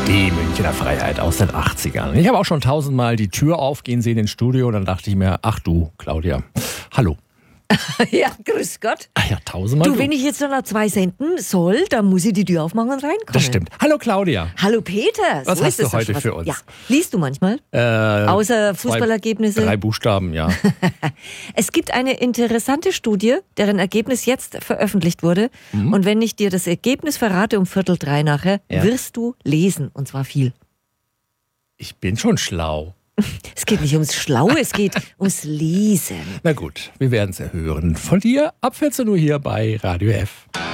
Die Münchner Freiheit aus den 80ern. Ich habe auch schon 1000-mal die Tür aufgehen sehen ins Studio. Und dann dachte ich mir, ach du, Claudia, hallo. Ja, grüß Gott. Ach ja, 1000-mal Du, wenn ich jetzt noch 2 senden soll, dann muss ich die Tür aufmachen und reinkommen. Das stimmt. Hallo Claudia. Hallo Peter. Was so hast ist du es heute doch. für uns? Ja. Liest du manchmal? Außer Fußballergebnisse? 3 Buchstaben, ja. Es gibt eine interessante Studie, deren Ergebnis jetzt veröffentlicht wurde. Und wenn ich dir das Ergebnis verrate um 2:45 nachher, wirst du lesen. Und zwar viel. Ich bin schon schlau. Es geht nicht ums Schlaue, es geht ums Lesen. Na gut, wir werden es ja hören. Von dir ab 14 Uhr hier bei Radio F.